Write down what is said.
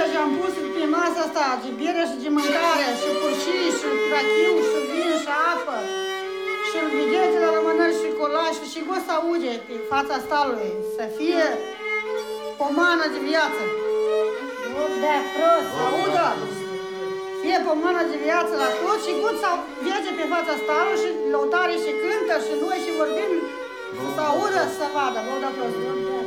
și am pus pe masa asta de bere și de mâncare, și purșii, și rachiu, și vin, și apă, și vedeți la lumânări și colaș, și gos să aude pe fața stalului, să fie pomană de viață. Da, prost. Să audă, fie pomană de viață la tot și gut să vede pe fața stalului și lăutare și cântă și noi și vorbim, să audă, să vadă, vă dă prost.